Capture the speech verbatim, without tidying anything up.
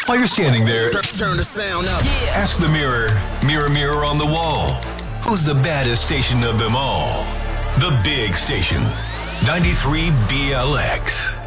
While you're standing there, turn the sound up. Ask the mirror, mirror, mirror on the wall, who's the baddest station of them all? The Big Station, ninety-three B L X.